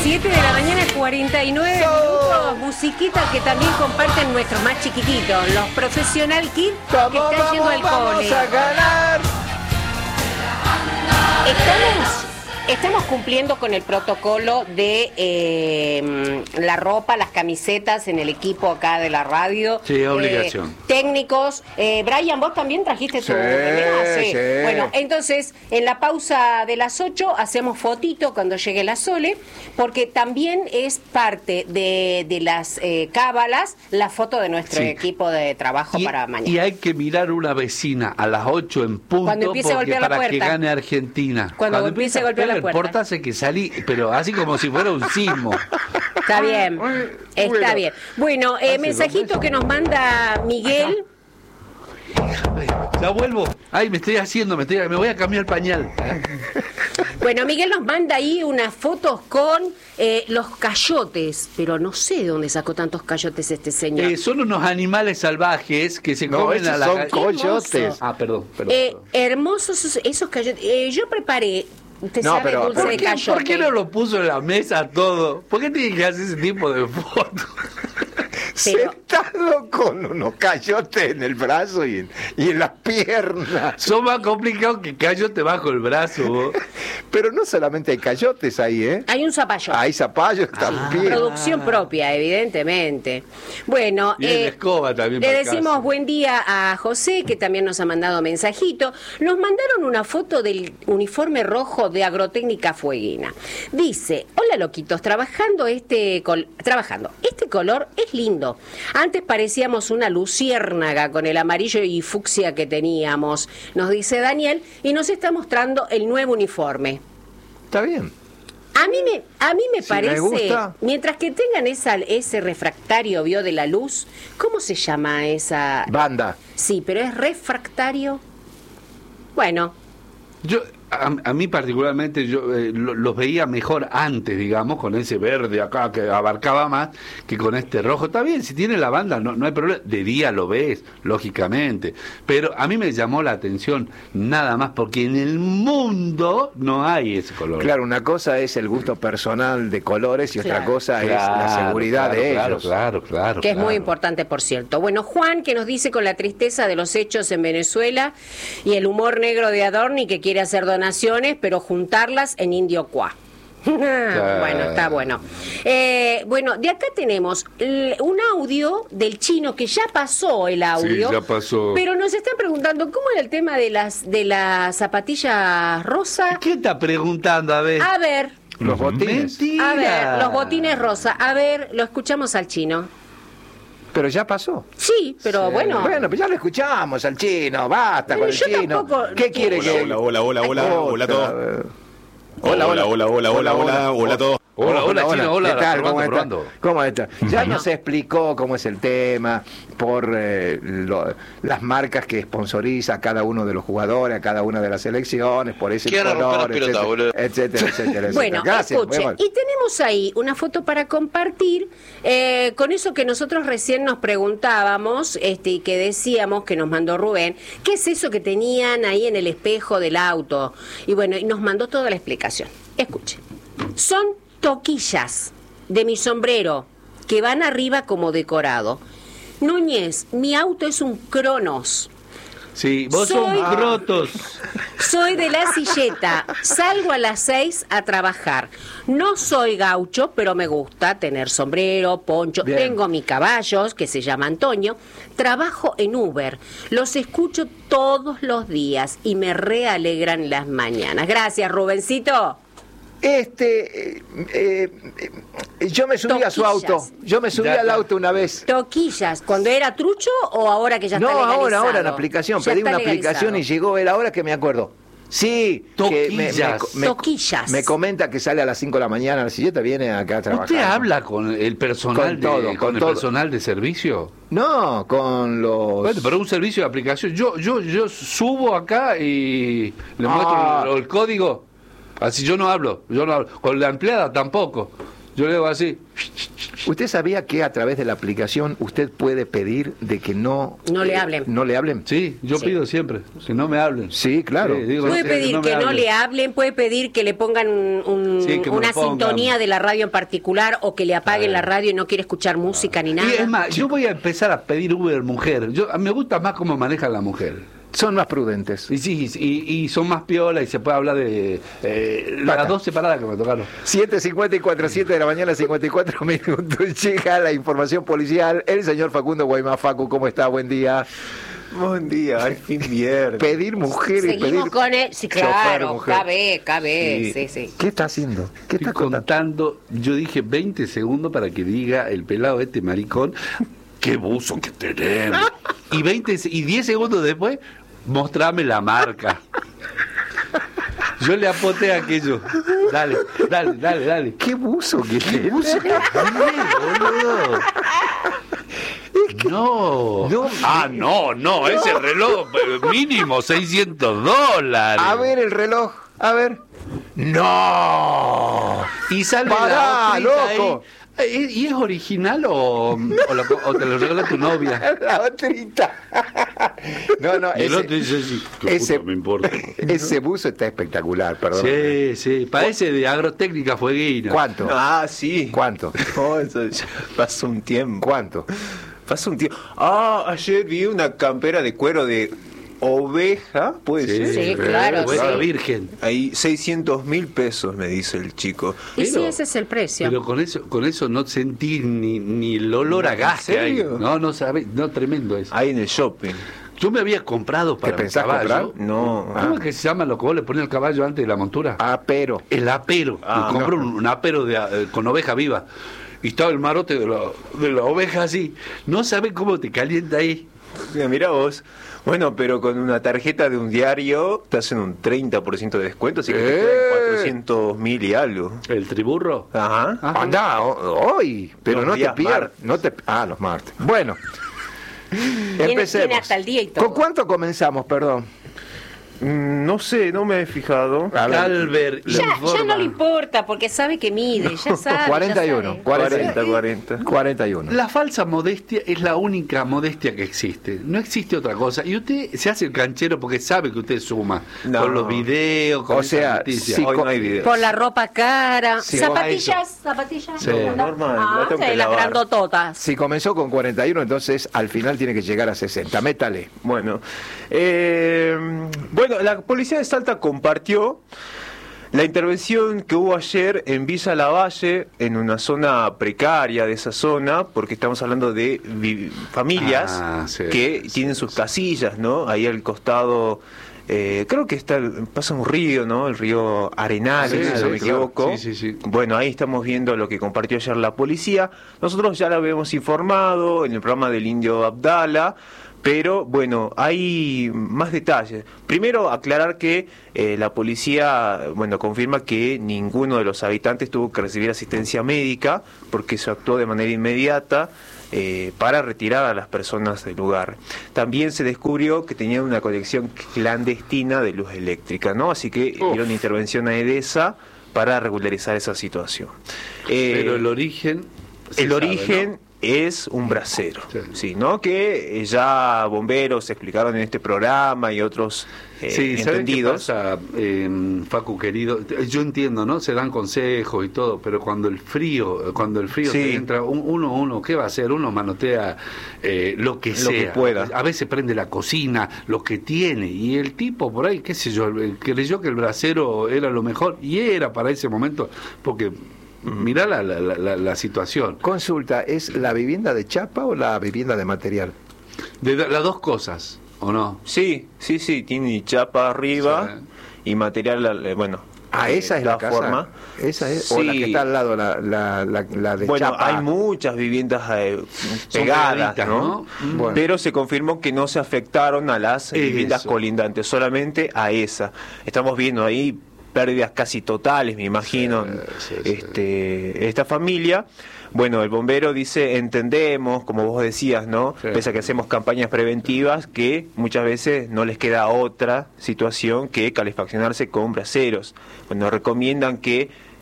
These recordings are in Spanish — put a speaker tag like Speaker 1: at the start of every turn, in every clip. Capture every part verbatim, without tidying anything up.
Speaker 1: siete de la mañana, cuarenta y nueve minutos. Musiquita que también comparten nuestros más chiquititos, los Professional Kids que están yendo al cole.
Speaker 2: Vamos a ganar.
Speaker 1: Estamos, estamos cumpliendo con el protocolo de eh, la ropa, las camisetas en el equipo acá de la radio.
Speaker 3: Sí, obligación.
Speaker 1: Eh, técnicos. Eh, Brian, vos también trajiste tu
Speaker 2: Sí,
Speaker 1: remera? Sí.
Speaker 2: sí.
Speaker 1: Bueno, entonces, en la pausa de las ocho hacemos fotito cuando llegue la Sole, porque también es parte de, de las eh, cábalas la foto de nuestro
Speaker 3: Sí.
Speaker 1: equipo de trabajo
Speaker 3: Y,
Speaker 1: para mañana.
Speaker 3: y hay que mirar una vecina a las ocho en punto
Speaker 1: Cuando empiece a
Speaker 3: porque
Speaker 1: golpear la
Speaker 3: para que
Speaker 1: puerta.
Speaker 3: gane Argentina.
Speaker 1: Cuando empiece a golpear la
Speaker 3: el
Speaker 1: puerta.
Speaker 3: portazo que salí, pero así como si fuera un sismo.
Speaker 1: Está bien, está
Speaker 2: Bueno.
Speaker 1: bien. Bueno, eh,
Speaker 3: Hace
Speaker 1: mensajito
Speaker 3: dos
Speaker 1: que nos manda Miguel.
Speaker 3: Ay, ya vuelvo. Ay, me estoy haciendo, me, estoy, me voy a cambiar el pañal.
Speaker 1: Bueno, Miguel nos manda ahí unas fotos con eh, los coyotes, pero no sé de dónde sacó tantos coyotes este señor.
Speaker 3: Eh, son unos animales salvajes que se
Speaker 2: No,
Speaker 3: comen
Speaker 2: esos
Speaker 3: a la
Speaker 2: son
Speaker 3: gall-
Speaker 2: coyotes.
Speaker 3: Ah, perdón, perdón.
Speaker 1: Eh,
Speaker 3: perdón.
Speaker 1: hermosos esos, esos coyotes. Eh, yo preparé, usted
Speaker 2: No,
Speaker 1: sabe,
Speaker 2: pero-
Speaker 1: dulce
Speaker 3: ¿Por
Speaker 1: de
Speaker 3: qué,
Speaker 1: coyote.
Speaker 3: ¿Por qué no lo puso en la mesa todo? ¿Por qué tiene que hacer ese tipo de fotos?
Speaker 1: Pero-
Speaker 2: Sentado con unos cayotes en el brazo y en, y en las piernas.
Speaker 3: Son más complicados que cayote bajo el brazo. vos.
Speaker 2: Pero no solamente hay cayotes ahí, ¿eh?
Speaker 1: Hay un zapallo.
Speaker 2: Hay zapallos también.
Speaker 1: Producción propia, evidentemente. Bueno,
Speaker 3: Y la escoba también
Speaker 1: le
Speaker 3: para
Speaker 1: decimos
Speaker 3: casa.
Speaker 1: buen día a José, que también nos ha mandado mensajito. Nos mandaron una foto del uniforme rojo de Agrotécnica Fueguina. Dice, hola loquitos, trabajando este col- trabajando. Este color es lindo. Antes parecíamos una luciérnaga con el amarillo y fucsia que teníamos, nos dice Daniel, y nos está mostrando el nuevo uniforme.
Speaker 2: Está bien.
Speaker 1: A mí me, a mí me
Speaker 2: Si
Speaker 1: parece,
Speaker 2: me gusta.
Speaker 1: mientras que tengan esa, ese refractario, vio, de la luz, ¿cómo se llama esa?
Speaker 2: Banda.
Speaker 1: Sí, pero es refractario. Bueno,
Speaker 3: Yo, a, a mí particularmente, yo eh, lo- los veía mejor antes, digamos, con ese verde acá que abarcaba más que con este rojo. Está bien, si tiene la banda, no, no hay problema. De día lo ves, lógicamente. Pero a mí me llamó la atención nada más porque en el mundo no hay ese color.
Speaker 2: Claro, una cosa es el gusto personal de colores y otra
Speaker 1: Claro.
Speaker 2: cosa es la seguridad
Speaker 3: claro,
Speaker 2: de
Speaker 3: claro,
Speaker 2: ellos.
Speaker 3: Claro, claro,
Speaker 1: que es muy
Speaker 3: claro.
Speaker 1: importante, por cierto. Bueno, Juan, que nos dice con la tristeza de los hechos en Venezuela y el humor negro de Adorni, que quiere hacer donaciones, pero juntarlas en Indio Cuá. Bueno, está bueno. Eh, bueno, de acá tenemos l- un audio del chino que ya pasó el audio.
Speaker 3: Sí, ya pasó.
Speaker 1: Pero nos están preguntando cómo era el tema de las de las zapatillas rosa.
Speaker 3: ¿Qué está preguntando? A ver.
Speaker 1: A ver,
Speaker 2: Los botines.
Speaker 3: Mentira.
Speaker 1: a ver, los botines rosa. A ver, lo escuchamos al chino.
Speaker 2: Pero ya pasó.
Speaker 1: Sí, pero bueno.
Speaker 2: Bueno, pues ya lo escuchamos al chino, basta
Speaker 1: Pero
Speaker 2: con el
Speaker 1: yo
Speaker 2: chino.
Speaker 1: tampoco-
Speaker 2: ¿Qué quiere
Speaker 1: Hola,
Speaker 2: que.?
Speaker 4: Hola, hola, hola, hola,
Speaker 2: Otra,
Speaker 4: hola a todos.
Speaker 2: eh.
Speaker 4: Hola, hola, hola, hola, hola, hola, hola a todos.
Speaker 3: Hola, hola, chino, hola,
Speaker 2: ¿Qué tal?
Speaker 3: probando,
Speaker 2: ¿Cómo está?
Speaker 3: probando.
Speaker 2: ¿Cómo está? Ya nos explicó cómo es el tema, por eh, lo- las marcas que sponsoriza a cada uno de los jugadores, a cada una de las selecciones, por ese
Speaker 5: Quiero romper
Speaker 2: color,
Speaker 5: las pelotas,
Speaker 2: etcétera,
Speaker 5: boludo.
Speaker 2: etcétera, etcétera, etcétera.
Speaker 1: Bueno,
Speaker 2: Gracias,
Speaker 1: escuche,
Speaker 2: muy mal.
Speaker 1: y tenemos ahí una foto para compartir eh, con eso que nosotros recién nos preguntábamos, este, y que decíamos, que nos mandó Rubén, ¿qué es eso que tenían ahí en el espejo del auto? Y bueno, y nos mandó toda la explicación. Escuche, son toquillas de mi sombrero que van arriba como decorado. Núñez, mi auto es un Cronos.
Speaker 3: Sí, vos
Speaker 1: Soy-
Speaker 3: sos rotos.
Speaker 1: Soy de la silleta, salgo a las seis a trabajar. No soy gaucho, pero me gusta tener sombrero, poncho.
Speaker 2: Bien.
Speaker 1: Tengo mi caballos, que se llama Antonio. Trabajo en Uber. Los escucho todos los días y me realegran las mañanas. Gracias, Rubencito.
Speaker 2: Este, eh, eh, eh, yo me subí a su
Speaker 1: Toquillas.
Speaker 2: auto, yo me subí
Speaker 3: Ya,
Speaker 2: al
Speaker 3: ya.
Speaker 2: auto una vez.
Speaker 1: Toquillas, ¿cuando era trucho o ahora que ya
Speaker 2: No,
Speaker 1: está legalizado?
Speaker 2: ahora, ahora en la aplicación,
Speaker 1: Ya
Speaker 2: pedí
Speaker 1: está
Speaker 2: una aplicación y
Speaker 1: legalizado.
Speaker 2: llegó él ahora que me acuerdo. Sí, que me, me,
Speaker 3: Toquillas.
Speaker 2: me-
Speaker 1: Toquillas.
Speaker 2: me comenta que sale a las cinco de la mañana, la silleta viene acá a trabajar.
Speaker 3: ¿Usted habla con el personal
Speaker 2: Con
Speaker 3: de,
Speaker 2: todo,
Speaker 3: con
Speaker 2: con
Speaker 3: el
Speaker 2: todo.
Speaker 3: personal de servicio?
Speaker 2: No, con los...
Speaker 3: Bueno, pero un servicio de aplicación. Yo, yo, yo subo acá y le
Speaker 2: Ah.
Speaker 3: muestro el, el código. Así yo no hablo, yo no hablo. Con la empleada tampoco. Yo le hago así.
Speaker 2: ¿Usted sabía que a través de la aplicación usted puede pedir de que no...
Speaker 1: No le
Speaker 2: eh,
Speaker 1: hablen.
Speaker 2: ¿No le hablen?
Speaker 3: Sí, yo
Speaker 1: Sí.
Speaker 3: pido siempre que no me hablen.
Speaker 2: Sí, claro.
Speaker 3: Sí, digo,
Speaker 1: Puede
Speaker 3: no,
Speaker 1: pedir
Speaker 3: no me
Speaker 1: que no
Speaker 3: hablen.
Speaker 1: le hablen, puede pedir que le pongan un- un-
Speaker 3: Sí, que me
Speaker 1: una
Speaker 3: lo pongan.
Speaker 1: sintonía de la radio en particular o que le apaguen
Speaker 3: Ah.
Speaker 1: la radio y no quiere escuchar música ni nada.
Speaker 3: Y es más, yo voy a empezar a pedir Uber mujer. Yo, a mí me gusta más cómo maneja la mujer.
Speaker 2: Son más prudentes.
Speaker 3: Y sí, y, y son más piolas y se puede hablar de eh,
Speaker 2: Vaca.
Speaker 3: las dos separadas que me tocaron.
Speaker 2: siete cincuenta y cuatro, siete de la mañana, cincuenta y cuatro minutos. Llega la información policial. El señor Facundo Guaymá. Facu, ¿cómo está? Buen día.
Speaker 5: Buen día, al fin viernes.
Speaker 2: Pedir mujeres,
Speaker 1: Seguimos
Speaker 2: pedir...
Speaker 1: con él. Sí,
Speaker 2: chofer,
Speaker 1: claro,
Speaker 2: mujer.
Speaker 1: K B, K B,
Speaker 5: Sí.
Speaker 1: sí, sí.
Speaker 2: ¿Qué está haciendo? ¿Qué
Speaker 3: Estoy
Speaker 2: está contando?
Speaker 3: contando, yo dije veinte segundos para que diga el pelado este maricón, qué buzo que tenemos. Y veinte se- y diez segundos después, mostrame la marca. Yo le apoté aquello. Dale, dale, dale, dale.
Speaker 2: ¿Qué buzo que
Speaker 3: ¿Qué
Speaker 2: tiene?
Speaker 3: buzo que tenés, boludo? No.
Speaker 2: No.
Speaker 3: Ah, no, no, ese reloj eh, mínimo seiscientos dólares.
Speaker 2: A ver el reloj, a ver. ¡No!
Speaker 3: Y sale
Speaker 2: Pará,
Speaker 3: la otrita
Speaker 2: loco.
Speaker 3: ahí. Eh, ¿Y es original o, o, lo- o te lo regala tu novia?
Speaker 2: La otrita. No, no,
Speaker 3: Y el
Speaker 2: ese,
Speaker 3: otro dice sí, ¿qué
Speaker 2: ese-
Speaker 3: puta me importa?
Speaker 2: ese buzo está espectacular, perdón.
Speaker 3: Sí, sí, parece de agrotécnica fueguina.
Speaker 2: ¿Cuánto?
Speaker 5: Ah, sí.
Speaker 2: ¿Cuánto?
Speaker 5: No, eso ya pasó un tiempo.
Speaker 2: ¿Cuánto?
Speaker 5: Pasó un tiempo. Ah, ayer vi una campera de cuero de oveja, puede ser.
Speaker 1: Sí, claro,
Speaker 3: Buena
Speaker 1: sí.
Speaker 3: virgen.
Speaker 5: Ahí seiscientos mil pesos, me dice el chico.
Speaker 1: Y sí,
Speaker 3: Pero-
Speaker 1: ese es el precio.
Speaker 3: Pero con eso, con eso no sentí ni, ni el olor a
Speaker 5: ¿En
Speaker 3: gas que hay.
Speaker 5: serio?
Speaker 3: No, no sabes, no, tremendo eso.
Speaker 5: Ahí en el shopping.
Speaker 3: Yo me había comprado para
Speaker 2: ¿Te
Speaker 3: mi
Speaker 2: pensás
Speaker 3: caballo.
Speaker 2: comprar?
Speaker 5: No.
Speaker 3: ¿Cómo es que se llama lo que vos le pones al caballo antes de la montura?
Speaker 2: Ah, pero.
Speaker 3: El apero.
Speaker 5: Ah,
Speaker 3: y compré
Speaker 5: no.
Speaker 3: un, un apero de, eh, con oveja viva. Y estaba el marote de la, de la oveja así. No sabes cómo te calienta ahí.
Speaker 5: Mira, mira vos. Bueno, pero con una tarjeta de un diario te hacen un treinta por ciento de descuento, así que te
Speaker 2: ¡Eh!
Speaker 5: quedan cuatrocientos mil y algo.
Speaker 3: El triburro.
Speaker 5: Ajá.
Speaker 3: Ajá.
Speaker 2: Anda, ho- hoy. Pero
Speaker 5: Los
Speaker 2: no te
Speaker 5: días
Speaker 2: pierdas.
Speaker 5: martes.
Speaker 2: No te... Ah, los martes. Bueno.
Speaker 1: Tiene-
Speaker 2: Empecemos.
Speaker 1: tiene hasta el día y todo.
Speaker 2: ¿Con cuánto comenzamos, perdón?
Speaker 5: Mm, No sé, no me he fijado.
Speaker 2: A ver.
Speaker 3: Calver
Speaker 1: Ya, ya
Speaker 3: informa.
Speaker 1: no le importa porque sabe que mide, ya sabe.
Speaker 2: cuarenta y
Speaker 1: ya
Speaker 2: uno,
Speaker 1: sabe.
Speaker 5: cuarenta, cuarenta.
Speaker 2: cuarenta y uno.
Speaker 3: La falsa modestia es la única modestia que existe. No existe otra cosa. Y usted se hace el canchero porque sabe que usted suma.
Speaker 5: No.
Speaker 3: Con los videos, con
Speaker 2: O
Speaker 3: esas
Speaker 2: sea,
Speaker 3: noticias.
Speaker 2: sí,
Speaker 5: Hoy
Speaker 2: co-
Speaker 5: no hay video.
Speaker 1: Por la ropa cara.
Speaker 2: Sí,
Speaker 1: zapatillas, zapatillas.
Speaker 3: Sí.
Speaker 1: ¿Anda?
Speaker 5: Normal,
Speaker 1: Ah,
Speaker 5: la tengo
Speaker 1: sí,
Speaker 5: que
Speaker 1: las
Speaker 5: lavar.
Speaker 1: grandototas.
Speaker 2: Si comenzó con cuarenta y uno, entonces al final tiene que llegar a sesenta. Métale.
Speaker 5: Bueno, eh, bueno, la policía de Salta compartió la intervención que hubo ayer en Villa Lavalle, en una zona precaria de esa zona, porque estamos hablando de vi- familias
Speaker 3: Ah, sí,
Speaker 5: que
Speaker 3: sí,
Speaker 5: tienen sus casillas, ¿no? Ahí al costado, eh, creo que está el- pasa un río, ¿no? El río Arenal,
Speaker 3: Sí,
Speaker 5: si no
Speaker 3: sí,
Speaker 5: me
Speaker 3: claro.
Speaker 5: equivoco.
Speaker 3: Sí, sí, sí.
Speaker 5: Bueno, ahí estamos viendo lo que compartió ayer la policía. Nosotros ya lo habíamos informado en el programa del Indio Abdala, pero bueno, hay más detalles. Primero, aclarar que eh, la policía, bueno, confirma que ninguno de los habitantes tuvo que recibir asistencia médica porque se actuó de manera inmediata eh, para retirar a las personas del lugar. También se descubrió que tenían una conexión clandestina de luz eléctrica, ¿no? Así que
Speaker 2: Uf.
Speaker 5: dieron intervención a EDESA para regularizar esa situación. Eh,
Speaker 3: Pero el origen. se
Speaker 5: el
Speaker 3: sabe,
Speaker 5: origen
Speaker 3: ¿no?
Speaker 5: es un brasero,
Speaker 3: Sí.
Speaker 5: sí, ¿no? Que eh, ya bomberos explicaron en este programa y otros eh,
Speaker 3: Sí, ¿saben qué
Speaker 5: entendidos.
Speaker 3: pasa, eh, Facu querido? Yo entiendo, ¿no? Se dan consejos y todo, pero cuando el frío, cuando el frío
Speaker 5: Sí.
Speaker 3: te entra, un- uno, uno, ¿qué va a hacer? Uno manotea eh, lo que
Speaker 5: Lo
Speaker 3: sea.
Speaker 5: que pueda.
Speaker 3: A veces prende la cocina, lo que tiene, y el tipo por ahí, qué sé yo, eh, creyó que el brasero era lo mejor, y era para ese momento, porque mirá la, la, la, la situación.
Speaker 2: Consulta, ¿es la vivienda de chapa o la vivienda de material?
Speaker 3: De las dos cosas, ¿o no?
Speaker 5: Sí, sí, sí, tiene chapa arriba y material, eh, bueno.
Speaker 2: Ah,
Speaker 5: eh,
Speaker 2: esa es la, casa.
Speaker 5: forma.
Speaker 2: Esa es, o la
Speaker 5: Sí.
Speaker 2: que está al lado, la, la, la, la de
Speaker 5: Bueno,
Speaker 2: chapa.
Speaker 5: hay muchas viviendas eh,
Speaker 3: Son
Speaker 5: pegadas,
Speaker 3: pegaditas,
Speaker 5: ¿no?
Speaker 3: ¿no?
Speaker 2: Bueno.
Speaker 5: Pero se confirmó que no se afectaron a las
Speaker 3: Eso.
Speaker 5: viviendas colindantes, solamente a esa. Estamos viendo ahí pérdidas casi totales, me imagino,
Speaker 3: Sí, sí, sí.
Speaker 5: este esta familia. Bueno, el bombero dice, entendemos, como vos decías, ¿no?
Speaker 3: Sí.
Speaker 5: Pese a que hacemos campañas preventivas, que muchas veces no les queda otra situación que calefaccionarse con braseros. Bueno, recomiendan que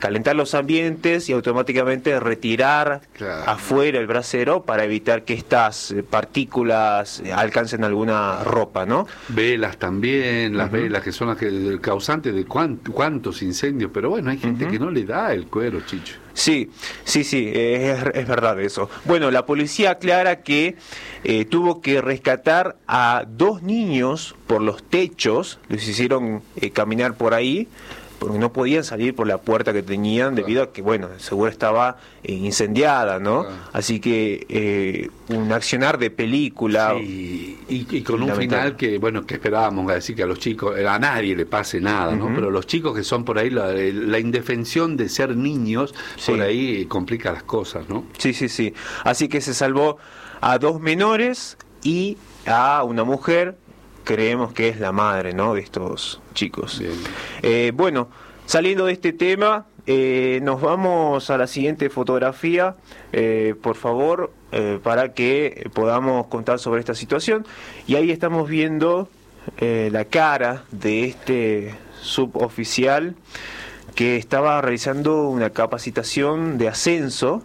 Speaker 5: calentar los ambientes y automáticamente retirar
Speaker 3: Claro.
Speaker 5: afuera el brasero para evitar que estas eh, partículas eh, alcancen alguna ropa, ¿no?
Speaker 3: Velas también, las velas que son las que el causante de cuánto, cuántos incendios, pero bueno, hay gente que no le da el cuero, Chicho.
Speaker 5: Sí, sí, sí, eh, es, es verdad eso. Bueno, la policía aclara que eh, tuvo que rescatar a dos niños por los techos, les hicieron eh, caminar por ahí, porque no podían salir por la puerta que tenían debido a que, bueno, seguro estaba eh, incendiada, ¿no?
Speaker 3: Claro.
Speaker 5: Así que eh, un accionar de película.
Speaker 3: Sí, y, y con un
Speaker 5: Lamentable.
Speaker 3: final que, bueno, que esperábamos, a decir que a los chicos, a nadie le pase nada, ¿no?
Speaker 5: Ujú.
Speaker 3: Pero los chicos que son por ahí, la, la indefensión de ser niños,
Speaker 5: Sí.
Speaker 3: por ahí complica las cosas, ¿no?
Speaker 5: Sí, sí, sí. Así que se salvó a dos menores y a una mujer, creemos que es la madre, ¿no?, de estos chicos.
Speaker 3: Bien.
Speaker 5: Eh, bueno, saliendo de este tema, eh, nos vamos a la siguiente fotografía, eh, por favor, eh, para que podamos contar sobre esta situación. Y ahí estamos viendo eh, la cara de este suboficial que estaba realizando una capacitación de ascenso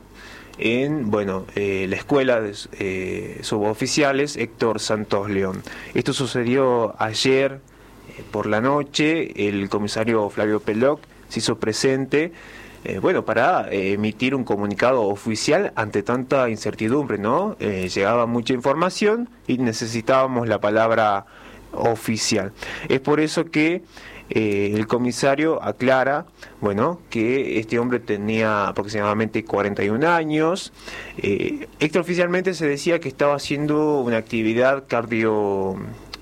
Speaker 5: en, bueno, eh, la escuela de eh, suboficiales Héctor Santos León. Esto sucedió ayer eh, por la noche. El comisario Flavio Peloc se hizo presente, eh, bueno, para eh, emitir un comunicado oficial ante tanta incertidumbre, ¿no? Eh, llegaba mucha información y necesitábamos la palabra oficial. Es por eso que Eh, el comisario aclara, bueno, que este hombre tenía aproximadamente cuarenta y un años. Eh, extraoficialmente se decía que estaba haciendo una actividad cardio,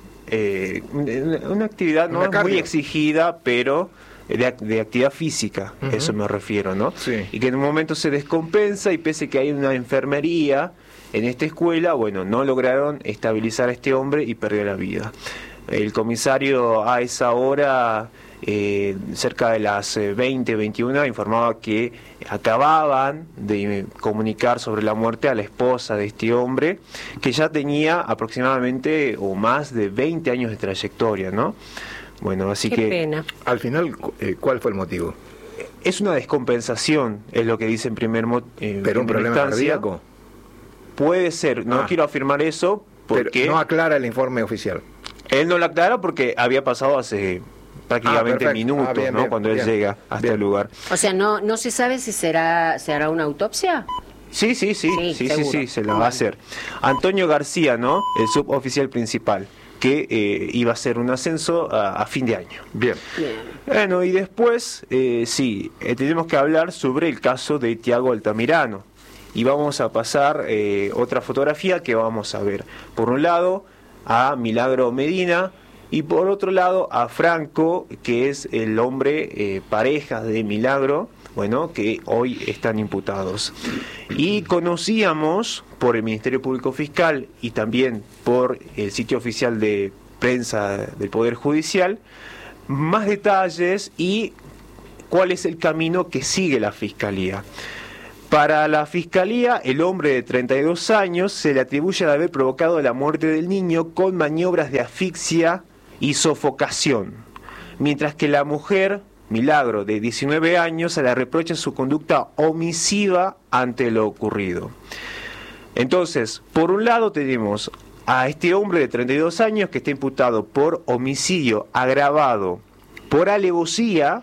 Speaker 5: eh, una, una actividad no
Speaker 2: Una cardio.
Speaker 5: muy exigida, pero de, de actividad física,
Speaker 2: Ujú.
Speaker 5: eso me refiero, ¿no?
Speaker 2: Sí.
Speaker 5: Y que en un momento se descompensa y pese que hay una enfermería en esta escuela, bueno, no lograron estabilizar a este hombre y perdió la vida. El comisario a esa hora, eh, cerca de las eh, veinte, veintiuna, informaba que acababan de comunicar sobre la muerte a la esposa de este hombre, que ya tenía aproximadamente o más de veinte años de trayectoria, ¿no? Bueno, así
Speaker 1: Qué
Speaker 5: que
Speaker 1: pena.
Speaker 2: Al final, cu- eh, ¿cuál fue el motivo?
Speaker 5: es una descompensación, es lo que dice en primer mo- eh,
Speaker 2: ¿Pero un
Speaker 5: primera
Speaker 2: problema
Speaker 5: instancia.
Speaker 2: cardíaco?
Speaker 5: Puede ser, no
Speaker 2: Ah.
Speaker 5: quiero afirmar eso porque
Speaker 2: Pero no aclara el informe oficial.
Speaker 5: él no lo aclara porque había pasado hace prácticamente
Speaker 2: Ah, perfecto.
Speaker 5: minutos,
Speaker 2: Ah, bien,
Speaker 5: ¿no?
Speaker 2: bien,
Speaker 5: Cuando él
Speaker 2: bien,
Speaker 5: llega hasta
Speaker 2: bien.
Speaker 5: el lugar.
Speaker 1: O sea, no no se sabe si será se hará una autopsia.
Speaker 5: Sí, sí, sí,
Speaker 1: Sí,
Speaker 5: sí, sí,
Speaker 1: seguro.
Speaker 5: sí, se lo va a hacer. Antonio García, ¿no? El suboficial principal, que eh, iba a hacer un ascenso a, a fin de año.
Speaker 3: Bien.
Speaker 1: Bien.
Speaker 5: Bueno, y después, eh, sí, eh, tenemos que hablar sobre el caso de Tiago Altamirano. Y vamos a pasar eh, otra fotografía que vamos a ver. Por un lado, a Milagro Medina, y por otro lado, a Franco, que es el hombre eh, pareja de Milagro, bueno, que hoy están imputados. Y conocíamos por el Ministerio Público Fiscal y también por el sitio oficial de prensa del Poder Judicial más detalles y cuál es el camino que sigue la Fiscalía. Para la Fiscalía, el hombre de treinta y dos años se le atribuye de haber provocado la muerte del niño con maniobras de asfixia y sofocación, mientras que la mujer, Milagro, de diecinueve años, se le reprocha su conducta omisiva ante lo ocurrido. Entonces, por un lado tenemos a este hombre de treinta y dos años que está imputado por homicidio agravado por alevosía,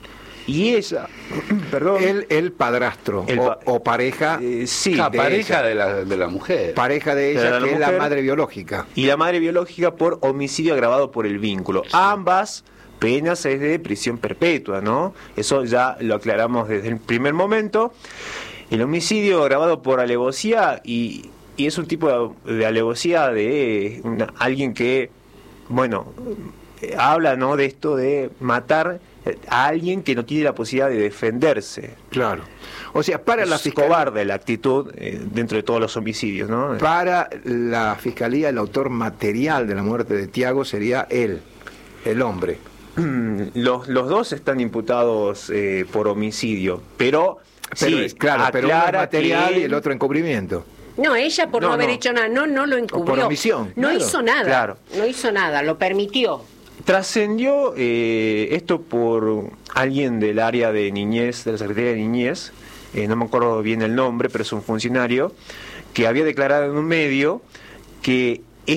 Speaker 5: y ella, perdón,
Speaker 2: El, el padrastro
Speaker 5: El
Speaker 2: o,
Speaker 5: pa-
Speaker 2: o pareja,
Speaker 5: eh, sí,
Speaker 3: La
Speaker 2: de
Speaker 3: pareja
Speaker 2: ella.
Speaker 3: de la, de la mujer.
Speaker 2: pareja de
Speaker 5: De
Speaker 2: ella,
Speaker 5: la
Speaker 2: que es la
Speaker 5: mujer.
Speaker 2: madre biológica.
Speaker 5: y la madre biológica por homicidio agravado por el vínculo. Ambas penas es de prisión perpetua, ¿no? Eso ya lo aclaramos desde el primer momento. El homicidio agravado por alevosía, y, y es un tipo de, de alevosía de una- alguien que, bueno, eh, habla, ¿no?, de esto de matar a alguien que no tiene la posibilidad de defenderse.
Speaker 2: Claro. O sea, para la
Speaker 5: Es
Speaker 2: fiscalía,
Speaker 5: cobarde la actitud eh, dentro de todos los homicidios, ¿no?
Speaker 2: para la fiscalía, el autor material de la muerte de Tiago sería él, el hombre.
Speaker 5: Los, los dos están imputados eh, por homicidio, pero,
Speaker 2: Pero
Speaker 5: sí,
Speaker 2: es- claro, pero uno es
Speaker 5: aclara
Speaker 2: material
Speaker 5: que
Speaker 2: y el otro encubrimiento.
Speaker 1: No, ella por no,
Speaker 5: No,
Speaker 1: haber
Speaker 5: no.
Speaker 1: hecho nada, no, no lo encubrió.
Speaker 2: Por omisión,
Speaker 1: No
Speaker 2: claro.
Speaker 1: hizo nada.
Speaker 5: Claro.
Speaker 1: No hizo nada, lo permitió.
Speaker 5: trascendió eh, esto por alguien del área de niñez, de la Secretaría de Niñez, eh, no me acuerdo bien el nombre, pero es un funcionario, que había declarado en un medio que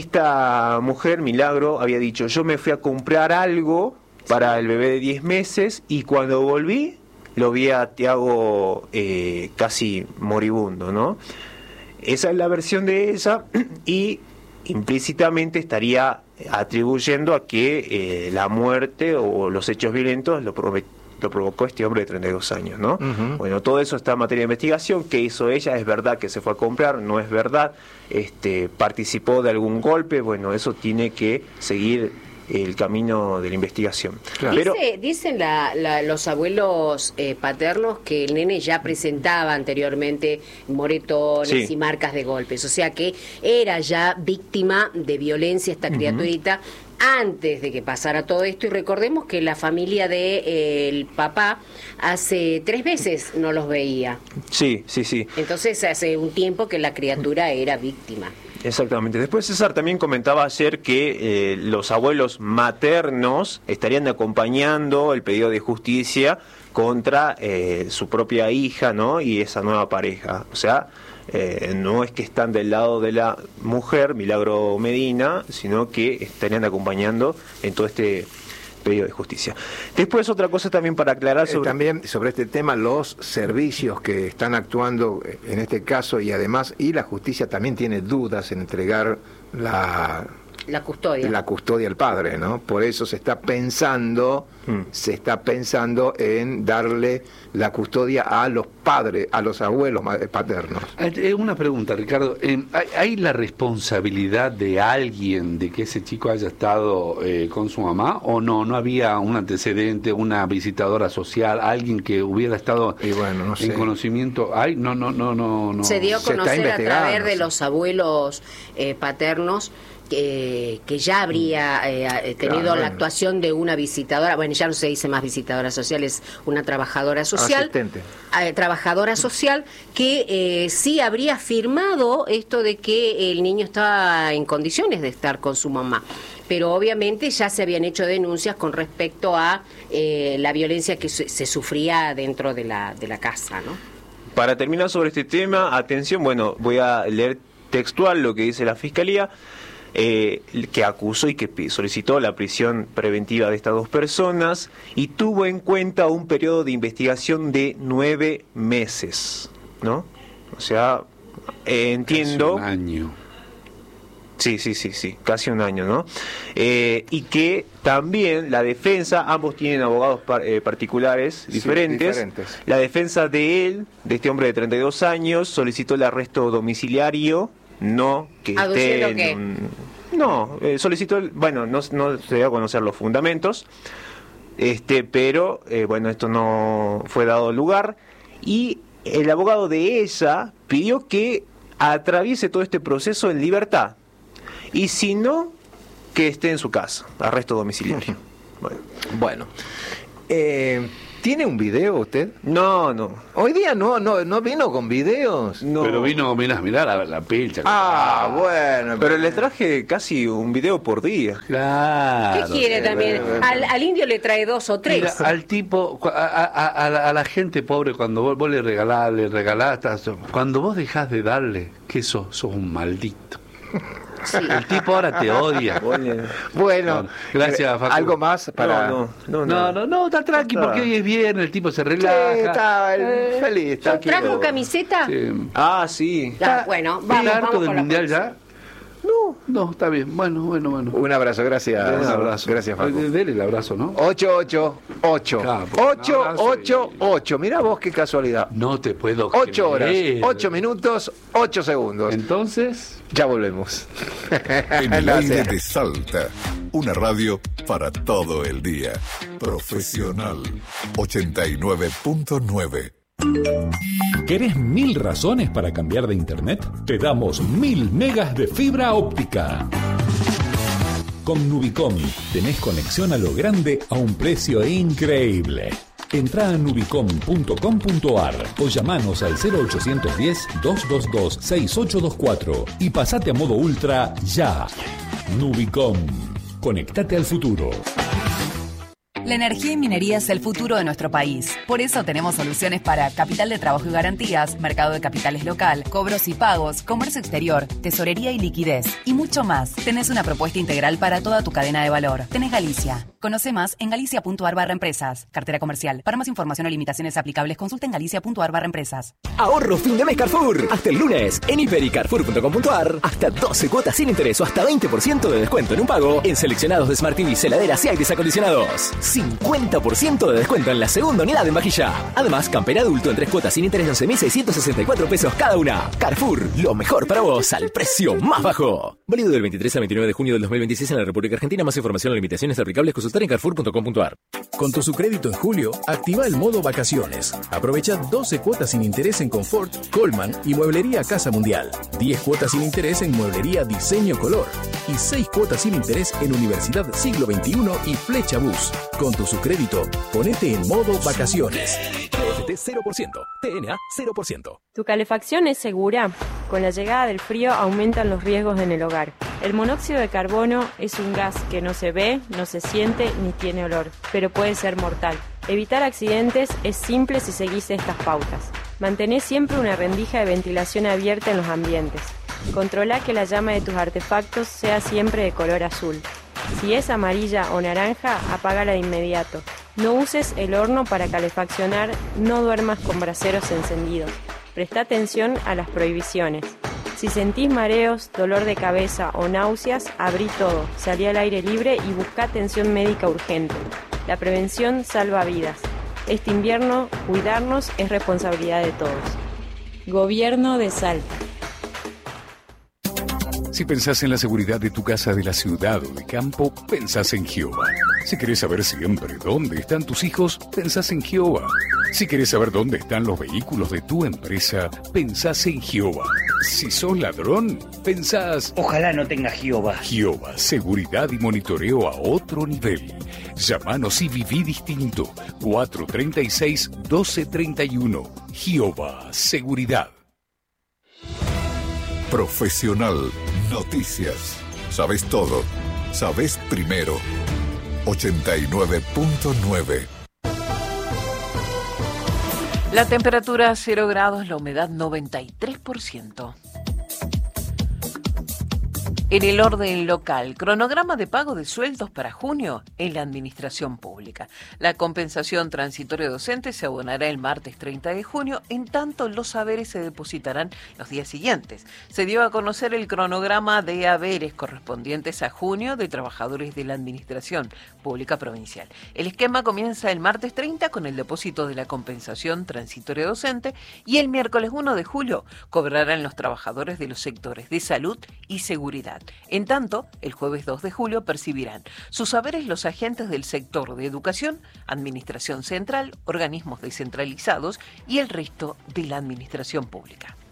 Speaker 5: esta mujer, Milagro, había dicho: yo me fui a comprar algo para el bebé de diez meses y cuando volví lo vi a Tiago eh, casi moribundo, ¿no? Esa es la versión de ella y implícitamente estaría atribuyendo a que eh, la muerte o los hechos violentos lo, provo- lo provocó este hombre de treinta y dos años, ¿no? Uh-huh. Bueno, todo eso está en materia de investigación. ¿Qué hizo ella? ¿Es verdad que se fue a comprar? ¿No es verdad? Este, ¿participó de algún golpe? Bueno, eso tiene que seguir el camino de la investigación.
Speaker 1: Claro. Pero, Dice, dicen la, la, los abuelos eh, paternos que el nene ya presentaba anteriormente moretones sí. y marcas de golpes, o sea que era ya víctima de violencia esta uh-huh. criaturita antes de que pasara todo esto. Y recordemos que la familia de eh, el papá hace tres veces no los veía.
Speaker 5: Sí, sí, sí.
Speaker 1: Entonces hace un tiempo que la criatura era víctima.
Speaker 5: Exactamente. Después César también comentaba ayer que eh, los abuelos maternos estarían acompañando el pedido de justicia contra eh, su propia hija, ¿no? Y esa nueva pareja. O sea, eh, no es que están del lado de la mujer, Milagro Medina, sino que estarían acompañando en todo este pedido de justicia. Después otra cosa también para aclarar sobre...
Speaker 2: Eh, también sobre este tema, los servicios que están actuando en este caso y además, y la justicia también tiene dudas en entregar la...
Speaker 1: La custodia.
Speaker 2: La custodia al padre, ¿no? Por eso se está pensando, mm. se está pensando en darle la custodia a los padres, a los abuelos paternos.
Speaker 3: Una pregunta, Ricardo. ¿Hay la responsabilidad de alguien de que ese chico haya estado eh, con su mamá o no? ¿No había un antecedente, una visitadora social, alguien que hubiera estado
Speaker 2: y bueno, no sé.
Speaker 3: en conocimiento? ¿Hay? No, no, no, no, no.
Speaker 1: Se dio a conocer a través de los abuelos eh, paternos Que, que ya habría eh, tenido claro, la bueno. actuación de una visitadora, bueno, ya no se dice más visitadora social, es una trabajadora social,
Speaker 2: asistente.
Speaker 1: Eh, trabajadora social, que eh, sí habría firmado esto de que el niño estaba en condiciones de estar con su mamá. Pero obviamente ya se habían hecho denuncias con respecto a eh, la violencia que se, se sufría dentro de la, de la casa, ¿no?
Speaker 5: Para terminar sobre este tema, atención, bueno, voy a leer textual lo que dice la Fiscalía. Eh, que acusó y que solicitó la prisión preventiva de estas dos personas y tuvo en cuenta un periodo de investigación de nueve meses, ¿no? O sea, eh, entiendo...
Speaker 3: Casi un año.
Speaker 5: Sí, sí, sí, sí, casi un año, ¿no? Eh, y que también la defensa, ambos tienen abogados par, eh, particulares diferentes. Sí, diferentes. La defensa de él, de este hombre de treinta y dos años, solicitó el arresto domiciliario. No que esté en
Speaker 1: qué?
Speaker 5: Un... no eh, solicitó el... bueno no, no se dio a conocer los fundamentos este pero eh, bueno esto no fue dado lugar y el abogado de ella pidió que atraviese todo este proceso en libertad y si no que esté en su casa, arresto domiciliario. Bueno,
Speaker 2: bueno. Eh... ¿Tiene un video usted?
Speaker 5: No, no.
Speaker 2: Hoy día no no no vino con videos.
Speaker 3: No. Pero vino, mirá, mirá la, la pilcha.
Speaker 2: Ah, bueno.
Speaker 5: Pero, pero les traje casi un video por día.
Speaker 3: Claro.
Speaker 1: ¿Qué quiere también? Al, al indio le trae dos o tres.
Speaker 3: Mira, al tipo, a, a, a, la, a la gente pobre, cuando vos, vos le regalás, le regalás, cuando vos dejás de darle, que sos, sos un maldito. Sí. El tipo ahora te odia.
Speaker 2: Bueno, bueno
Speaker 3: gracias, Facu.
Speaker 2: ¿Algo más para...?
Speaker 5: No, no, no,
Speaker 3: no, no, no está tranqui porque hoy es viernes, el tipo se relaja.
Speaker 2: Sí, está eh, feliz.
Speaker 1: ¿Trajo camiseta?
Speaker 5: Sí. Ah, sí.
Speaker 1: Ah, bueno, vamos,
Speaker 3: ¿Está harto
Speaker 1: vamos
Speaker 3: del
Speaker 1: con
Speaker 3: mundial
Speaker 1: la
Speaker 3: ya? No, no, está bien. Bueno, bueno, bueno.
Speaker 2: Un abrazo, gracias.
Speaker 3: Un abrazo.
Speaker 2: Gracias, Facu.
Speaker 3: Dele el abrazo, ¿no?
Speaker 2: ocho ocho ocho. ocho ocho ocho. Mirá vos qué casualidad.
Speaker 3: No te puedo
Speaker 2: creer. ocho horas,
Speaker 3: creer.
Speaker 2: ocho minutos, ocho segundos.
Speaker 3: Entonces,
Speaker 2: ya volvemos.
Speaker 6: En el aire de Salta, una radio para todo el día. Profesional ochenta y nueve punto nueve.
Speaker 7: ¿Querés mil razones para cambiar de internet? Te damos mil megas de fibra óptica. Con Nubicom tenés conexión a lo grande a un precio increíble. Entrá a nubicom punto com punto ar o llamanos al cero ochocientos diez, doscientos veintidós, sesenta y ocho veinticuatro y pasate a modo ultra ya. Nubicom. Conectate al futuro.
Speaker 8: La energía y minería es el futuro de nuestro país. Por eso tenemos soluciones para capital de trabajo y garantías, mercado de capitales local, cobros y pagos, comercio exterior, tesorería y liquidez, y mucho más. Tenés una propuesta integral para toda tu cadena de valor. Tenés Galicia. Conoce más en galicia.ar barra empresas. Cartera comercial. Para más información o limitaciones aplicables, consulta en galicia.ar barra empresas.
Speaker 9: Ahorro fin de mes Carrefour. Hasta el lunes. En hiper y carrefour punto com punto a r. Hasta doce cuotas sin interés o hasta veinte por ciento de descuento en un pago en seleccionados de Smart T V, heladeras y aires acondicionados. cincuenta por ciento de descuento en la segunda unidad en vajilla. Además, camper adulto en tres cuotas sin interés de once mil seiscientos sesenta y cuatro pesos cada una. Carrefour, lo mejor para vos al precio más bajo. Válido del veintitrés al veintinueve de junio del dos mil veintiséis en la República Argentina. Más información o limitaciones aplicables consultar en carrefour punto com punto a r.
Speaker 10: Con tu subcrédito en julio, activa el modo vacaciones. Aprovecha doce cuotas sin interés en Confort, Coleman y Mueblería Casa Mundial. diez cuotas sin interés en Mueblería Diseño Color. Y seis cuotas sin interés en Universidad Siglo veintiuno y Flecha Bus. Con tu subcrédito, ponete en modo vacaciones. T F T cero por ciento. T N A cero por ciento.
Speaker 11: ¿Tu calefacción es segura? Con la llegada del frío aumentan los riesgos en el hogar. El monóxido de carbono es un gas que no se ve, no se siente ni tiene olor, pero puede ser mortal. Evitar accidentes es simple si seguís estas pautas. Mantené siempre una rendija de ventilación abierta en los ambientes. Controla que la llama de tus artefactos sea siempre de color azul. Si es amarilla o naranja, apágala de inmediato. No uses el horno para calefaccionar, no duermas con braseros encendidos. Presta atención a las prohibiciones. Si sentís mareos, dolor de cabeza o náuseas, abrí todo, salí al aire libre y busca atención médica urgente. La prevención salva vidas. Este invierno, cuidarnos es responsabilidad de todos. Gobierno de Salta.
Speaker 7: Si pensás en la seguridad de tu casa, de la ciudad o de campo, pensás en Gioba. Si querés saber siempre dónde están tus hijos, pensás en Gioba. Si querés saber dónde están los vehículos de tu empresa, pensás en Gioba. Si sos ladrón, pensás...
Speaker 12: Ojalá no tenga Gioba.
Speaker 7: Gioba, seguridad y monitoreo a otro nivel. Llámanos y viví distinto. cuatro treinta y seis, doce treinta y uno. Gioba, seguridad.
Speaker 6: Profesional. Noticias. Sabes todo. Sabes primero. ochenta y nueve punto nueve.
Speaker 13: La temperatura cero grados, la humedad noventa y tres por ciento. En el orden local, cronograma de pago de sueldos para junio en la administración pública. La compensación transitoria docente se abonará el martes treinta de junio, en tanto los saberes se depositarán los días siguientes. Se dio a conocer el cronograma de haberes correspondientes a junio de trabajadores de la administración pública provincial. El esquema comienza el martes treinta con el depósito de la compensación transitoria docente y el miércoles uno de julio cobrarán los trabajadores de los sectores de salud y seguridad. En tanto, el jueves dos de julio percibirán sus saberes los agentes del sector de educación, administración central, organismos descentralizados y el resto de la administración pública.